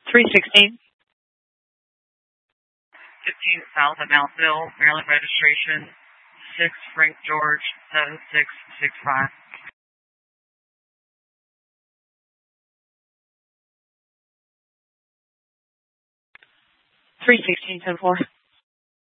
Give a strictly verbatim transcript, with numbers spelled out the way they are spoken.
three sixteen. fifteen South at Mountville, Maryland registration, six Frank George, seven six six five. three sixteen, ten four.